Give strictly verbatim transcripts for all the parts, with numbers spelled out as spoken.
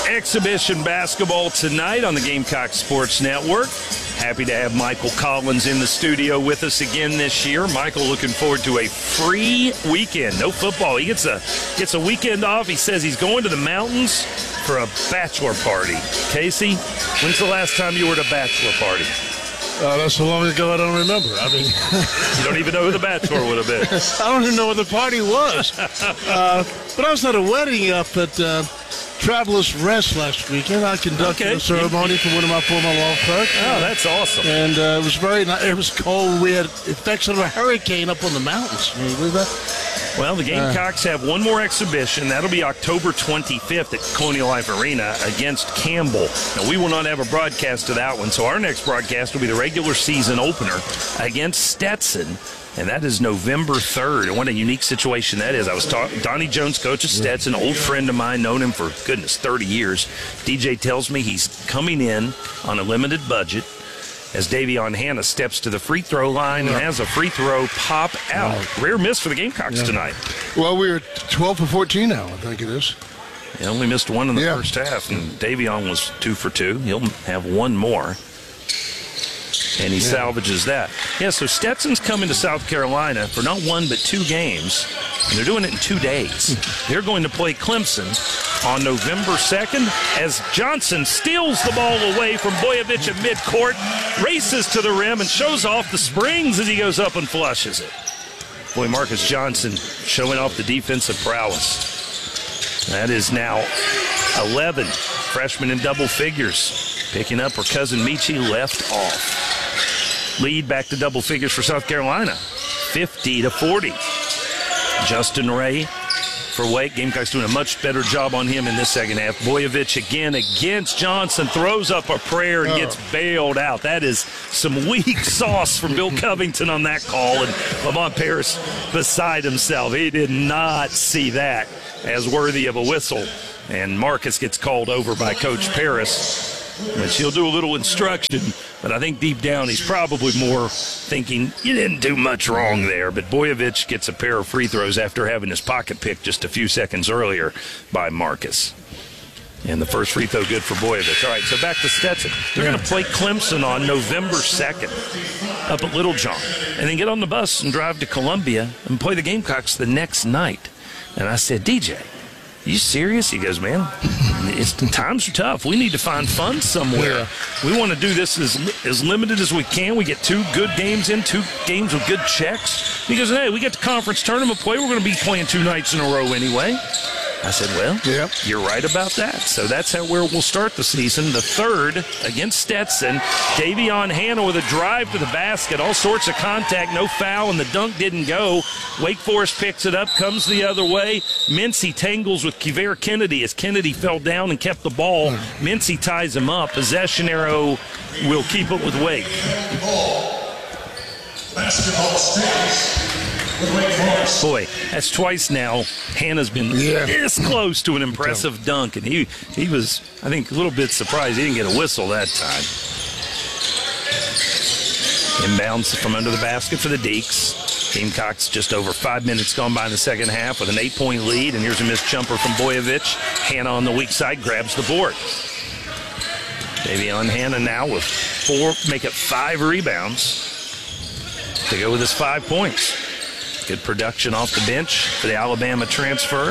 exhibition basketball tonight on the Gamecock Sports Network. Happy to have Michael Collins in the studio with us again this year. Michael looking forward to a free weekend. No football. He gets a gets a weekend off. He says he's going to the mountains for a bachelor party. Casey, when's the last time you were at a bachelor party? Uh, that's so long ago I don't remember. I mean, you don't even know who the bachelor would have been. I don't even know what the party was. Uh, but I was at a wedding up at uh, Travelers Rest last weekend. I conducted Okay. a ceremony for one of my former law clerks. Oh, that's awesome. And uh, it was very nice. It was cold. We had effects of a hurricane up on the mountains. Can you believe that? Well, the Gamecocks have one more exhibition. That'll be October twenty-fifth at Colonial Life Arena against Campbell. Now, we will not have a broadcast of that one, so our next broadcast will be the regular season opener against Stetson, and that is November third. And what a unique situation that is. I was talking, Donnie Jones, coach of Stetson, old friend of mine, known him for, goodness, thirty years. D J tells me he's coming in on a limited budget as Davion Hanna steps to the free throw line yeah. and has a free throw pop out. Wow. Rare miss for the Gamecocks yeah. tonight. Well, we're twelve for fourteen now, I think it is. He only missed one in the yeah. first half, and Davion was two for two. He'll have one more, and he yeah. salvages that. Yeah, so Stetson's coming to South Carolina for not one but two games, and they're doing it in two days. They're going to play Clemson on November second as Johnson steals the ball away from Boyovich at midcourt, races to the rim, and shows off the springs as he goes up and flushes it. Boy, Marcus Johnson showing off the defensive prowess. That is now eleven freshmen in double figures, picking up where Cousin Michi left off. Lead back to double figures for South Carolina, fifty to forty. Justin Ray for Wake. Gamecocks doing a much better job on him in this second half. Boyovich again against Johnson, throws up a prayer and gets bailed out. That is some weak sauce from Bill Covington on that call, and Lamont Paris beside himself. He did not see that as worthy of a whistle, and Marcus gets called over by Coach Paris, which he'll do a little instruction, but I think deep down he's probably more thinking, you didn't do much wrong there. But Boyovich gets a pair of free throws after having his pocket picked just a few seconds earlier by Marcus. And the first free throw good for Boyovich. All right, so back to Stetson. They're going to play Clemson on November second up at Littlejohn, and then get on the bus and drive to Columbia and play the Gamecocks the next night. And I said, D J, you serious? He goes, man, it's, times are tough. We need to find fun somewhere. Yeah. We want to do this as, as limited as we can. We get two good games in, two games with good checks. He goes, hey, we get the conference tournament play. We're going to be playing two nights in a row anyway. I said, well, yep. You're right about that. So that's how where we'll start the season. The third against Stetson. Davion Hanna with a drive to the basket. All sorts of contact, no foul, and the dunk didn't go. Wake Forest picks it up, comes the other way. Mincy tangles with Kivare Kennedy as Kennedy fell down and kept the ball. Mincy ties him up. Possession arrow will keep it with Wake. Basketball stays. Boy, that's twice now Hannah's been yeah. this close to an impressive dunk, and he he was, I think, a little bit surprised he didn't get a whistle that time. Inbounds from under the basket for the Deeks. Gamecocks just over five minutes gone by in the second half with an eight-point lead, and here's a missed jumper from Boyovich. Hanna on the weak side grabs the board. Davion Hanna now with four, make it five rebounds to go with his five points. Good production off the bench for the Alabama transfer.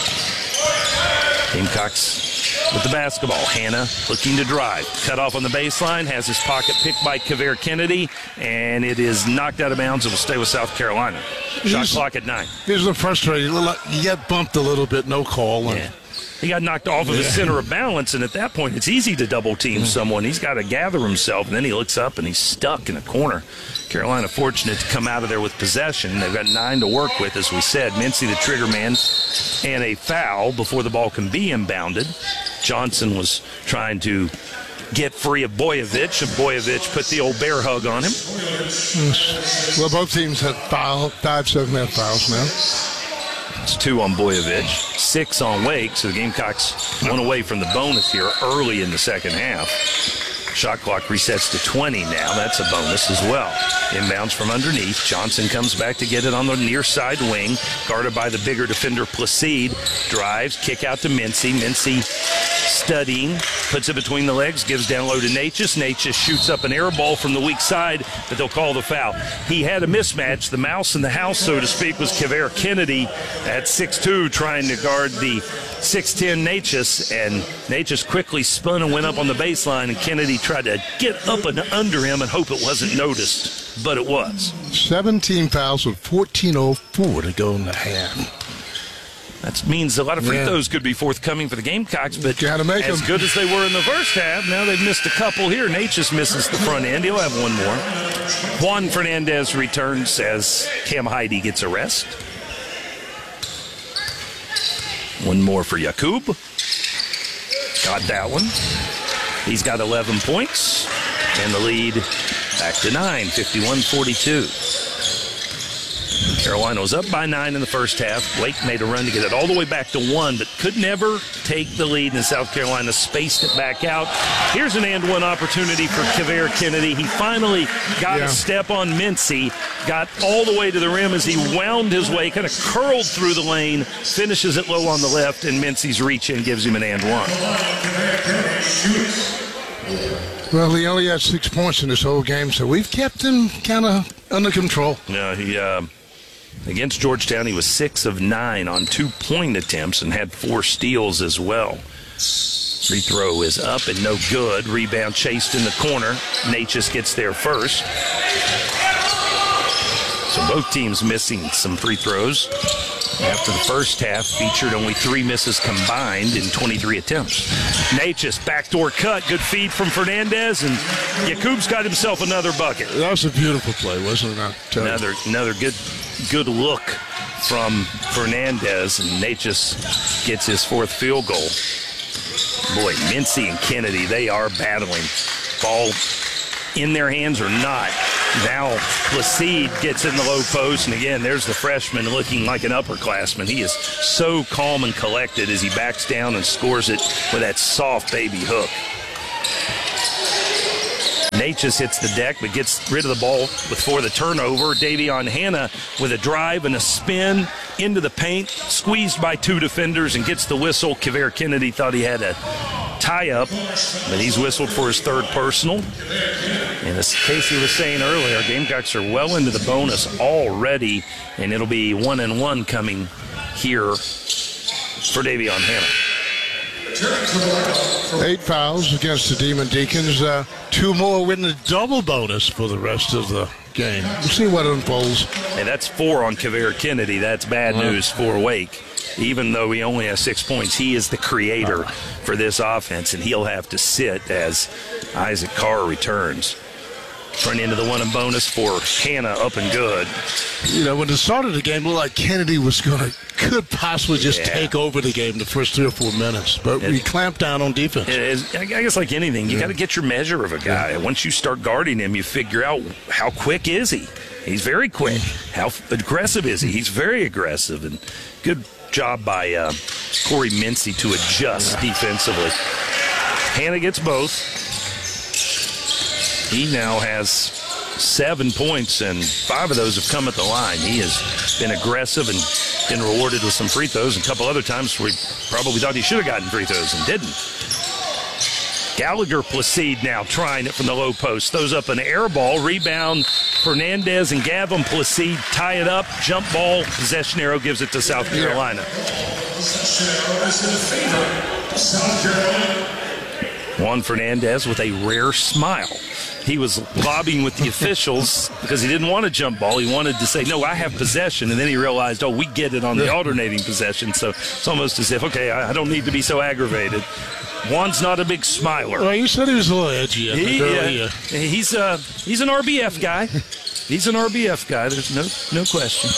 Gamecocks with the basketball. Hanna looking to drive. Cut off on the baseline. Has his pocket picked by Kivare Kennedy. And it is knocked out of bounds and will stay with South Carolina. Shot He's, clock at nine. Here's the frustrating. You got bumped a little bit. No call. Yeah. He got knocked off of his center of balance, and at that point, it's easy to double-team someone. He's got to gather himself, and then he looks up, and he's stuck in a corner. Carolina fortunate to come out of there with possession. They've got nine to work with, as we said. Mincy, the trigger man, and a foul before the ball can be inbounded. Johnson was trying to get free of Boyovich, and Boyovich put the old bear hug on him. Well, both teams have foul, five second-half fouls now. It's two on Boyovich, six on Wake, so the Gamecocks one away from the bonus here early in the second half. Shot clock resets to twenty now. That's a bonus as well. Inbounds from underneath. Johnson comes back to get it on the near side wing, guarded by the bigger defender Placide. Drives, kick out to Mincy. Mincy studying, puts it between the legs, gives down low to Natchez. Natchez shoots up an air ball from the weak side, but they'll call the foul. He had a mismatch. The mouse in the house, so to speak, was Kavere Kennedy at six two trying to guard the six ten Natchez, and Natchez quickly spun and went up on the baseline, and Kennedy tried to get up and under him and hope it wasn't noticed, but it was. seventeen fouls with fourteen oh four to go in the half. That means a lot of free Yeah. throws could be forthcoming for the Gamecocks, but Gotta make as 'em. good as they were in the first half, now they've missed a couple here. Natchez misses the front end. He'll have one more. Juan Fernandez returns as Cam Heide gets a rest. One more for Yakub. Got that one. He's got eleven points, and the lead back to nine, fifty-one forty-two. Carolina was up by nine in the first half. Blake made a run to get it all the way back to one, but could never take the lead, and South Carolina spaced it back out. Here's an and one opportunity for Kavere Kennedy. He finally got Yeah. a step on Mincy, got all the way to the rim as he wound his way, kind of curled through the lane, finishes it low on the left, and Mincy's reach in gives him an and one. Well, he only had six points in this whole game, so we've kept him kind of under control. Yeah, he uh, against Georgetown, he was six of nine on two-point attempts and had four steals as well. Free throw is up and no good. Rebound chased in the corner. Natchez gets there first. So both teams missing some free throws. After the first half, featured only three misses combined in twenty-three attempts. Natchez, backdoor cut, good feed from Fernandez, and Yakub's got himself another bucket. That was a beautiful play, wasn't it? I'll tell you. Another another good good look from Fernandez, and Natchez gets his fourth field goal. Boy, Mincy and Kennedy, they are battling. Ball in their hands or not. Now Placide gets in the low post, and again, there's the freshman looking like an upperclassman. He is so calm and collected as he backs down and scores it with that soft baby hook. Natchez hits the deck but gets rid of the ball before the turnover. Davion Hanna with a drive and a spin into the paint, squeezed by two defenders and gets the whistle. Kavere Kennedy thought he had a tie-up, but he's whistled for his third personal. And as Casey was saying earlier, Gamecocks are well into the bonus already, and it'll be one and one coming here for Davion Hanna. Eight fouls against the Demon Deacons. Uh, two more win the double bonus for the rest of the game. We'll see what unfolds. And that's four on Kavere Kennedy. That's bad news for Wake. Even though he only has six points, he is the creator for this offense, and he'll have to sit as Isaac Carr returns. Front end of the one and bonus for Hanna, up and good. You know, when it started the game, it looked like Kennedy was going to, could possibly just Yeah. take over the game the first three or four minutes. But we clamped down on defense. It is, I guess like anything, you got to get your measure of a guy. Once you start guarding him, you figure out how quick is he. He's very quick. How aggressive is he? He's very aggressive. And good job by uh, Corey Mincy to adjust defensively. Hanna gets both. He now has seven points, and five of those have come at the line. He has been aggressive and been rewarded with some free throws. And a couple other times where we probably thought he should have gotten free throws and didn't. Gallagher Placide now trying it from the low post. Throws up an air ball. Rebound. Fernandez and Gavin Placide tie it up. Jump ball. Possession arrow gives it to South Carolina. Juan Fernandez with a rare smile. He was lobbying with the officials because he didn't want a jump ball. He wanted to say, no, I have possession. And then he realized, oh, we get it on the alternating possession. So it's almost as if, okay, I don't need to be so aggravated. Juan's not a big smiler. Well, you said he was a little edgy. I He, think, uh, earlier. he's, uh, he's an R B F guy. He's an R B F guy. There's no, no question.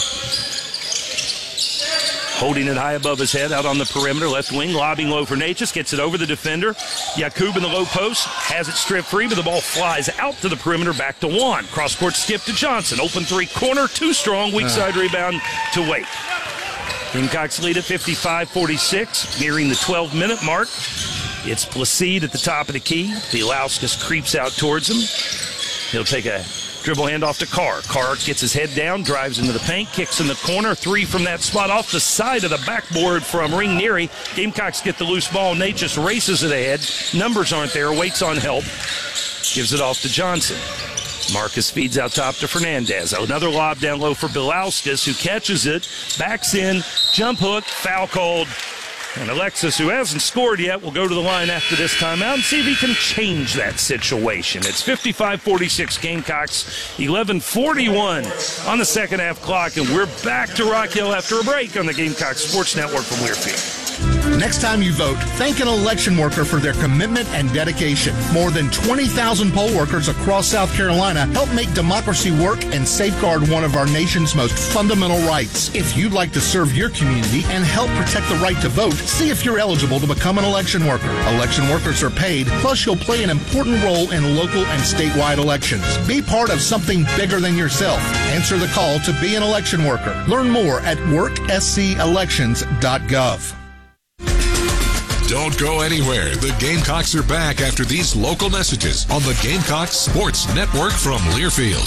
Holding it high above his head out on the perimeter. Left wing, lobbing low for Natchez. Gets it over the defender. Yakub in the low post. Has it stripped free, but the ball flies out to the perimeter. Back to Juan. Cross-court skip to Johnson. Open three corner. Too strong. Weak side rebound to Wake. Gamecocks lead at fifty-five forty-six. Nearing the twelve-minute mark. It's Placide at the top of the key. Bielauskas creeps out towards him. He'll take a Dribble handoff to Carr. Carr gets his head down, drives into the paint, kicks in the corner. Three from that spot off the side of the backboard from Ring-Neary. Gamecocks get the loose ball. Nate just races it ahead. Numbers aren't there. Waits on help. Gives it off to Johnson. Marcus feeds out top to Fernandez. Another lob down low for Bilauskas, who catches it, backs in, jump hook, foul called. And Alexis, who hasn't scored yet, will go to the line after this timeout and see if he can change that situation. It's fifty-five forty-six Gamecocks, eleven forty-one on the second half clock, and we're back to Rock Hill after a break on the Gamecock Sports Network from Learfield. Next time you vote, thank an election worker for their commitment and dedication. More than twenty thousand poll workers across South Carolina help make democracy work and safeguard one of our nation's most fundamental rights. If you'd like to serve your community and help protect the right to vote, see if you're eligible to become an election worker. Election workers are paid, plus you'll play an important role in local and statewide elections. Be part of something bigger than yourself. Answer the call to be an election worker. Learn more at work s c elections dot gov. Don't go anywhere. The Gamecocks are back after these local messages on the Gamecock Sports Network from Learfield.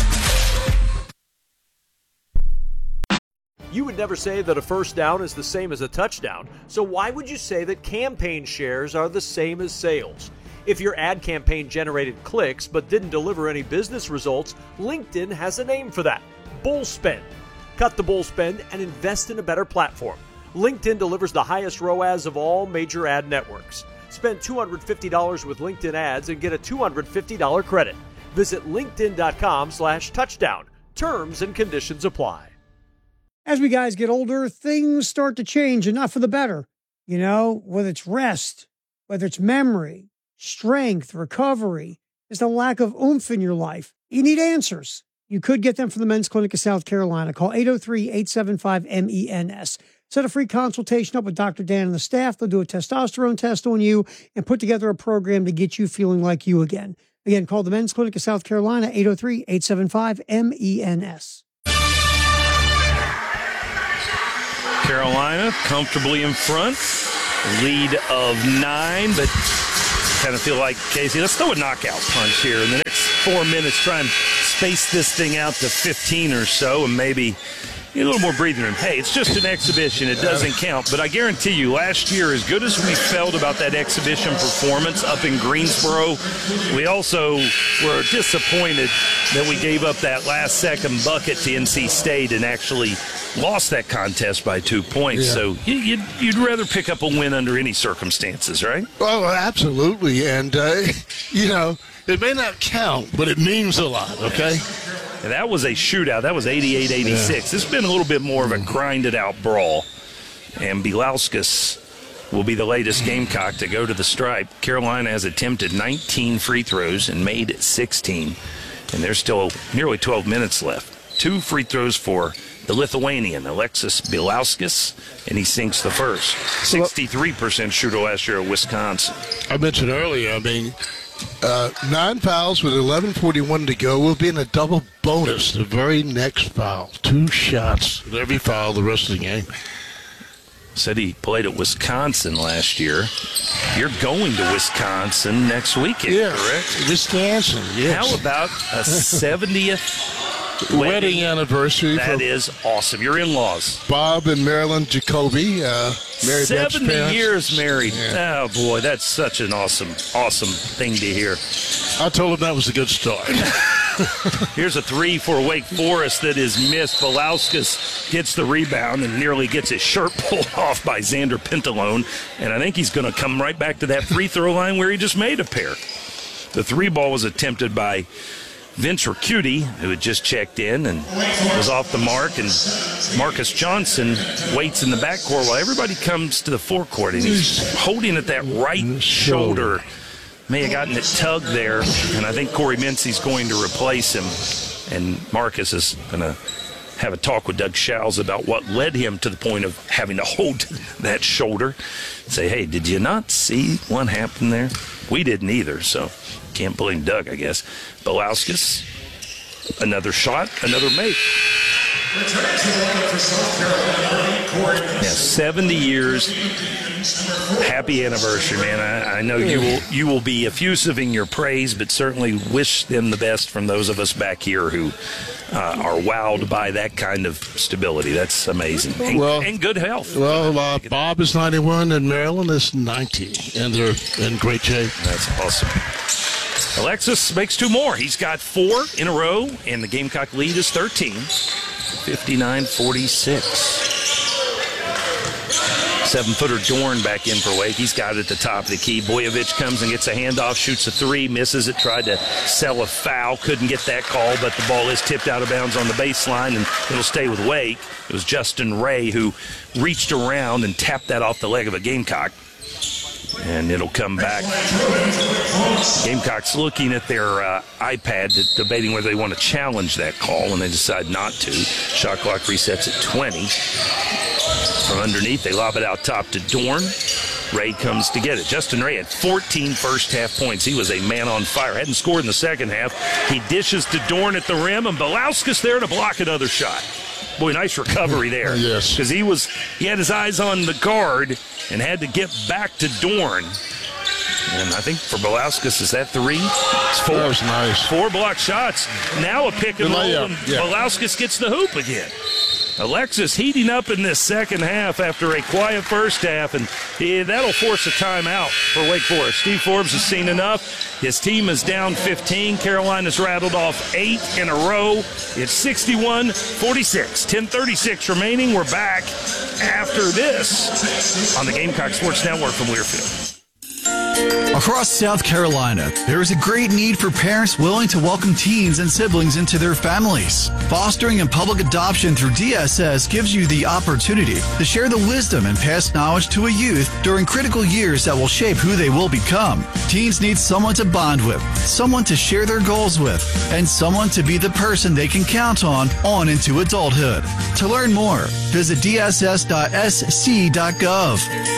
You would never say that a first down is the same as a touchdown, so why would you say that campaign shares are the same as sales? If your ad campaign generated clicks but didn't deliver any business results, LinkedIn has a name for that: bull spend. Cut the bull spend and invest in a better platform. LinkedIn delivers the highest R O A S of all major ad networks. Spend two hundred fifty dollars with LinkedIn ads and get a two hundred fifty dollars credit. Visit linkedin.com slash touchdown. Terms and conditions apply. As we guys get older, things start to change, and not for the better. You know, whether it's rest, whether it's memory, strength, recovery, there's a lack of oomph in your life. You need answers. You could get them from the Men's Clinic of South Carolina. Call eight oh three, eight seven five, M E N S. Set a free consultation up with Doctor Dan and the staff. They'll do a testosterone test on you and put together a program to get you feeling like you again. Again, call the Men's Clinic of South Carolina, eight oh three, eight seven five, M E N S. Carolina comfortably in front. Lead of nine, but kind of feel like, Casey, let's throw a knockout punch here in the next four minutes. Try and space this thing out to fifteen or so and maybe get a little more breathing room. Hey, it's just an exhibition. It doesn't count. But I guarantee you, last year, as good as we felt about that exhibition performance up in Greensboro, we also were disappointed that we gave up that last-second bucket to N C State and actually lost that contest by two points. Yeah. So you'd, you'd rather pick up a win under any circumstances, right? Oh, absolutely. And, uh, you know, it may not count, but it means a lot, okay? And that was a shootout. That was eighty-eight eighty-six. Yeah. This has been a little bit more of a grinded-out brawl. And Bilauskas will be the latest Gamecock to go to the stripe. Carolina has attempted nineteen free throws and made sixteen. And there's still nearly twelve minutes left. Two free throws for the Lithuanian, Alexis Bilauskas, and he sinks the first. sixty-three percent shooter last year at Wisconsin. I mentioned earlier, I mean, Uh, nine fouls with eleven forty-one to go. We'll be in a double bonus the very next foul. Two shots with every foul the rest of the game. Said he played at Wisconsin last year. You're going to Wisconsin next weekend, yes, correct? Wisconsin, yes. How about a seventieth wedding, wedding anniversary? That is awesome. Your in-laws. Bob and Marilyn Jacoby. Uh, married seventy years married. Yeah. Oh, boy, that's such an awesome, awesome thing to hear. I told him that was a good start. Here's a three for Wake Forest that is missed. Bilauskas gets the rebound and nearly gets his shirt pulled off by Xander Pentalone. And I think he's going to come right back to that free throw line where he just made a pair. The three ball was attempted by Vince Ricciuti, who had just checked in and was off the mark, and Marcus Johnson waits in the backcourt while everybody comes to the forecourt, and he's holding at that right shoulder. May have gotten it tugged there, and I think Corey Mincy's going to replace him, and Marcus is going to have a talk with Doug Schals about what led him to the point of having to hold that shoulder. Say, hey, did you not see what happened there? We didn't either, so can't blame Doug, I guess. Bilauskas, another shot, another make. Returning to the line for South Carolina, Yeah, seventy years. Happy anniversary, man. I, I know you will you will be effusive in your praise, but certainly wish them the best from those of us back here who uh, are wowed by that kind of stability. That's amazing. And, Well- and good health. Well, uh, Bob is ninety-one and Marilyn is ninety, and they're in great shape. That's awesome. Alexis makes two more. He's got four in a row, and the Gamecock lead is thirteen. fifty-nine forty-six. Seven-footer Dorn back in for Wake. He's got it at the top of the key. Boyovich comes and gets a handoff, shoots a three, misses it, tried to sell a foul, couldn't get that call, but the ball is tipped out of bounds on the baseline, and it'll stay with Wake. It was Justin Ray who reached around and tapped that off the leg of a Gamecock. And it'll come back. Gamecocks looking at their uh, iPad, debating whether they want to challenge that call, and they decide not to. Shot clock resets at twenty. From underneath, they lob it out top to Dorn. Ray comes to get it. Justin Ray had fourteen first-half points. He was a man on fire. Hadn't scored in the second half. He dishes to Dorn at the rim, and Belauskas there to block another shot. Boy, nice recovery there. Yes. Because he was he had his eyes on the guard and had to get back to Dorn. And I think for Belauskas, is that three? It's four. That was nice. Four block shots. Now a pick and The roll, layup, and yeah. Belauskas gets the hoop again. Alexis heating up in this second half after a quiet first half, and yeah, that'll force a timeout for Wake Forest. Steve Forbes has seen enough. His team is down fifteen. Carolina's rattled off eight in a row. It's sixty-one forty-six. ten thirty-six remaining. We're back after this on the Gamecock Sports Network from Learfield. Across South Carolina, there is a great need for parents willing to welcome teens and siblings into their families. Fostering and public adoption through D S S gives you the opportunity to share the wisdom and pass knowledge to a youth during critical years that will shape who they will become. Teens need someone to bond with, someone to share their goals with, and someone to be the person they can count on on into adulthood. To learn more, visit D S S dot S C dot gov.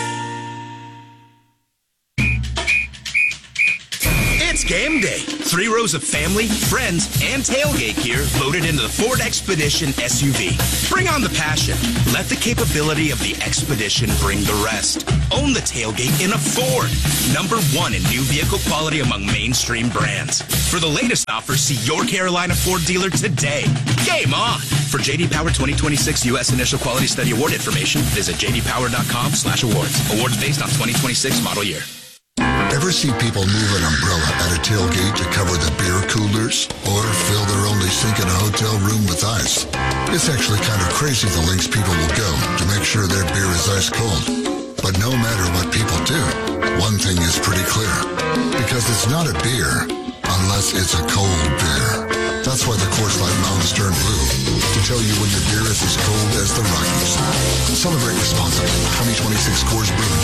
It's game day. Three rows of family, friends, and tailgate gear loaded into the Ford Expedition S U V. Bring on the passion. Let the capability of the Expedition bring the rest. Own the tailgate in a Ford. Number one in new vehicle quality among mainstream brands. For the latest offers, see your Carolina Ford dealer today. Game on! For J D Power twenty twenty-six U S Initial Quality Study Award information, visit j d power dot com slash awards. Awards based on twenty twenty-six model year. Ever see people move an umbrella at a tailgate to cover the beer coolers or fill their only sink in a hotel room with ice? It's actually kind of crazy the lengths people will go to make sure their beer is ice cold. But no matter what people do, one thing is pretty clear. Because it's not a beer unless it's a cold beer. That's why the Coors Light Mountains turn blue, to tell you when your beer is as cold as the Rockies. Celebrate responsibly. twenty twenty-six Coors Brewing